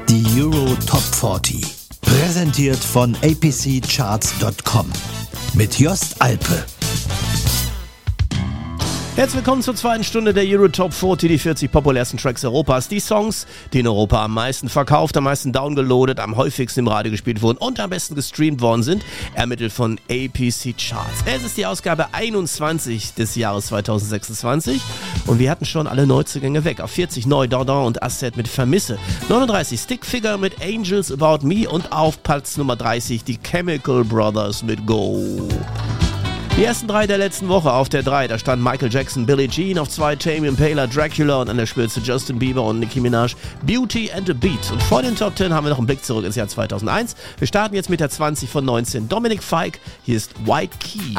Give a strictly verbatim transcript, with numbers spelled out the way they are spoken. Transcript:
Die Euro Top vierzig. Präsentiert von a p c charts punkt com. Mit Jost Alpe. Herzlich willkommen zur zweiten Stunde der Euro Top vierzig, die vierzig populärsten Tracks Europas. Die Songs, die in Europa am meisten verkauft, am meisten downgeloadet, am häufigsten im Radio gespielt wurden und am besten gestreamt worden sind, ermittelt von A P C Charts. Es ist die Ausgabe einundzwanzig des Jahres zweitausendsechsundzwanzig und wir hatten schon alle Neuzugänge weg. Auf vierzig neu Dardon und Asset mit Vermisse. neununddreißig Stickfigure mit Angels About Me und auf Platz Nummer dreißig die Chemical Brothers mit Go. Die ersten drei der letzten Woche. Auf der drei, da stand Michael Jackson, Billie Jean, auf zwei Tame Impala, Dracula und an der Spitze Justin Bieber und Nicki Minaj, Beauty and a Beat. Und vor den Top zehn haben wir noch einen Blick zurück ins Jahr zweitausendeins. Wir starten jetzt mit der zwanzig von neunzehn. Dominic Fike, hier ist White Key.